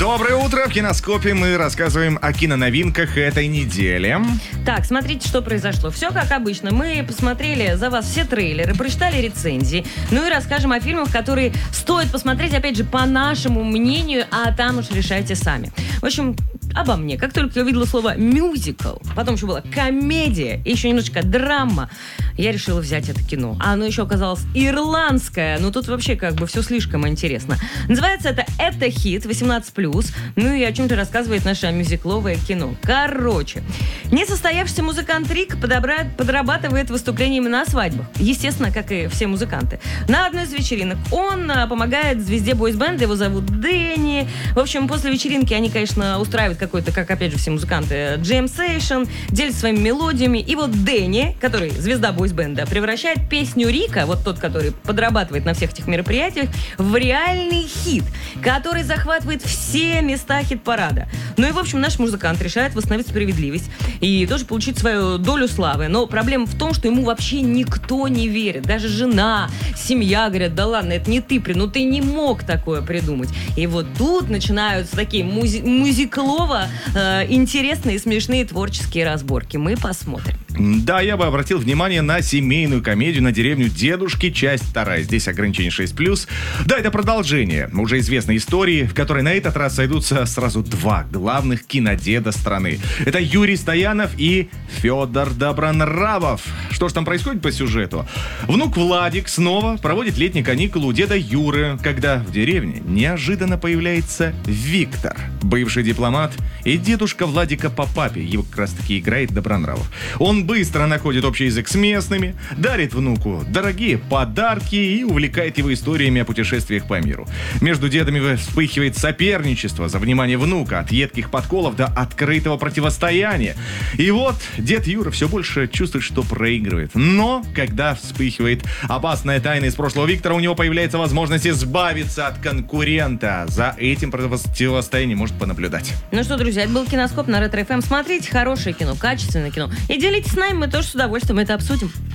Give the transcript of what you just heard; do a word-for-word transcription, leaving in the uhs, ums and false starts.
Доброе утро! В Киноскопе мы рассказываем о киноновинках этой недели. Так, смотрите, что произошло. Все как обычно. Мы посмотрели за вас все трейлеры, прочитали рецензии. Ну и расскажем о фильмах, которые стоит посмотреть, опять же, по нашему мнению, а там уж решайте сами. В общем, обо мне. Как только я увидела слово «мюзикл», потом еще была комедия и еще немножечко драма, я решила взять это кино. А оно еще оказалось ирландское. Ну тут вообще как бы все слишком интересно. Называется это «Это хит», восемнадцать плюс. Ну и о чем-то рассказывает наше мюзикловое кино. Короче, несостоявшийся музыкант Рик подобрать, подрабатывает выступлениями на свадьбах. Естественно, как и все музыканты. На одной из вечеринок он а, помогает звезде бойс-бенда, его зовут Дэнни. В общем, после вечеринки они, конечно, устраивают какой-то, как опять же все музыканты, джем-сейшн, делятся своими мелодиями. И вот Дэнни, который звезда бойс-бенда, превращает песню Рика, вот тот, который подрабатывает на всех этих мероприятиях, в реальный хит, который захватывает все места хит-парада. Ну и, в общем, наш музыкант решает восстановить справедливость и тоже получить свою долю славы. Но проблема в том, что ему вообще никто не верит. Даже жена, семья говорят: да ладно, это не ты, ну ты не мог такое придумать. И вот тут начинаются такие музи- мюзиклово э, интересные, смешные творческие разборки. Мы посмотрим. Да, я бы обратил внимание на семейную комедию «На деревню дедушки», часть вторая. Здесь ограничение шесть плюс. Да, это продолжение уже известной истории, в которой на этот раз сойдутся сразу два главных кинодеда страны. Это Юрий Стоянов и Федор Добронравов. Что ж там происходит по сюжету? Внук Владик снова проводит летние каникулы у деда Юры, когда в деревне неожиданно появляется Виктор, бывший дипломат, и дедушка Владика по папе, его как раз таки играет Добронравов. Он быстро находит общий язык с местными, дарит внуку дорогие подарки и увлекает его историями о путешествиях по миру. Между дедами вспыхивает соперничество за внимание внука, от едких подколов до открытого противостояния. И вот дед Юра все больше чувствует, что проигрывает. Но когда вспыхивает опасная тайна из прошлого Виктора, у него появляется возможность избавиться от конкурента. За этим противостоянием может понаблюдать. Ну что, друзья, это был Киноскоп на Ретро эф эм. Смотрите хорошее кино, качественное кино. И делитесь с нами, мы тоже с удовольствием это обсудим.